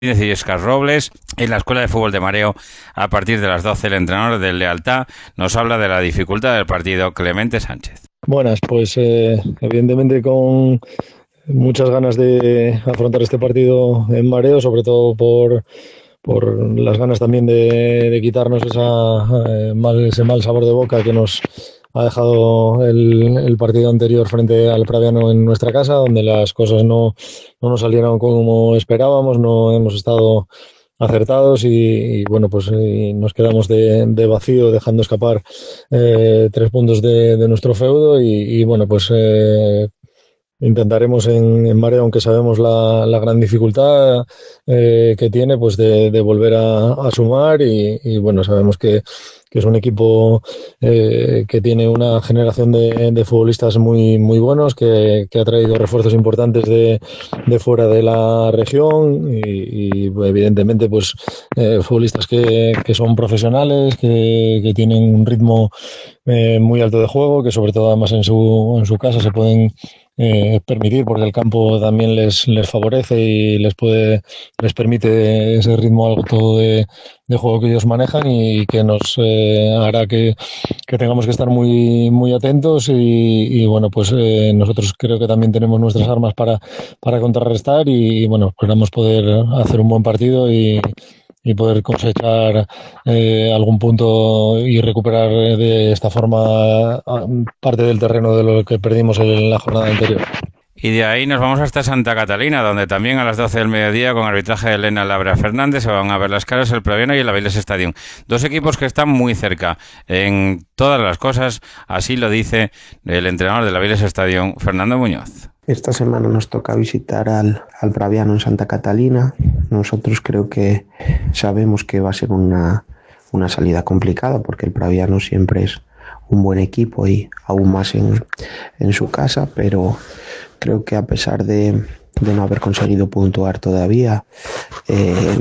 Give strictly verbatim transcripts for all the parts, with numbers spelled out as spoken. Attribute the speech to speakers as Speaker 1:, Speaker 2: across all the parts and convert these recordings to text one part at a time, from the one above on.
Speaker 1: y Óscar Robles. En la Escuela de Fútbol de Mareo, a partir de las doce, el entrenador del Lealtad nos habla de la dificultad del partido, Clemente Sánchez.
Speaker 2: Buenas, pues eh, evidentemente con muchas ganas de afrontar este partido en Mareo, sobre todo por, por las ganas también de, de quitarnos esa, eh, mal, ese mal sabor de boca que nos ha dejado el, el partido anterior frente al Praviano en nuestra casa, donde las cosas no, no nos salieron como esperábamos, no hemos estado acertados y, y bueno, pues y nos quedamos de, de vacío, dejando escapar eh, tres puntos de, de nuestro feudo y, y bueno, pues eh, intentaremos en, en Mareo, aunque sabemos la, la gran dificultad eh, que tiene, pues de, de volver a, a sumar y, y bueno, sabemos que, que es un equipo eh, que tiene una generación de, de futbolistas muy, muy buenos, que, que ha traído refuerzos importantes de, de fuera de la región y, y evidentemente pues eh, futbolistas que, que son profesionales, que, que tienen un ritmo eh, muy alto de juego, que sobre todo además en su, en su casa se pueden eh, permitir, porque el campo también les, les favorece y les puede les permite ese ritmo alto de, de juego que ellos manejan y que nos eh, hará que, que tengamos que estar muy, muy atentos y, y bueno, pues eh, nosotros creo que también tenemos nuestras armas para, para contrarrestar y bueno, esperamos poder hacer un buen partido y y poder cosechar eh, algún punto y recuperar de esta forma parte del terreno de lo que perdimos en la jornada anterior.
Speaker 1: Y de ahí nos vamos hasta Santa Catalina, donde también a las doce del mediodía, con arbitraje de Elena Labra Fernández, se van a ver las caras el Praviano y el Avilés Stadium. Dos equipos que están muy cerca en todas las cosas, así lo dice el entrenador del Avilés Stadium, Fernando Muñoz.
Speaker 3: Esta semana nos toca visitar al, al Praviano en Santa Catalina. Nosotros creo que sabemos que va a ser una, una salida complicada, porque el Praviano siempre es un buen equipo y aún más en, en su casa, pero creo que a pesar de, de no haber conseguido puntuar todavía, eh,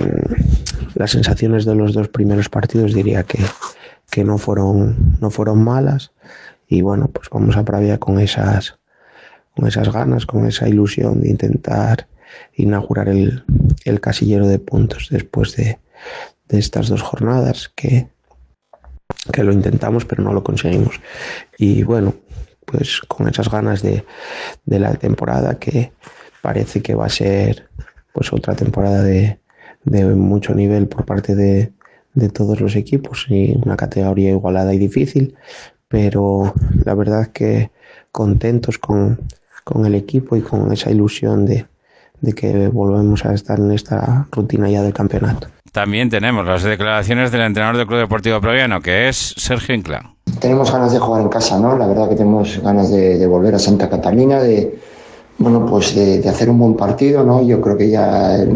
Speaker 3: las sensaciones de los dos primeros partidos diría que, que no fueron, no fueron malas y bueno, pues vamos a Pravia con esas con esas ganas, con esa ilusión de intentar inaugurar el, el casillero de puntos después de, de estas dos jornadas que, que lo intentamos pero no lo conseguimos. Y bueno, pues con esas ganas de, de la temporada, que parece que va a ser pues otra temporada de, de mucho nivel por parte de, de todos los equipos y una categoría igualada y difícil, pero la verdad que contentos con con el equipo y con esa ilusión de, de que volvemos a estar en esta rutina ya del campeonato.
Speaker 1: También tenemos las declaraciones del entrenador del Club Deportivo Praviano, que es Sergio Inclán.
Speaker 4: Tenemos ganas de jugar en casa, ¿no? La verdad que tenemos ganas de, de volver a Santa Catalina, de, bueno, pues de, de hacer un buen partido, ¿no? Yo creo que ya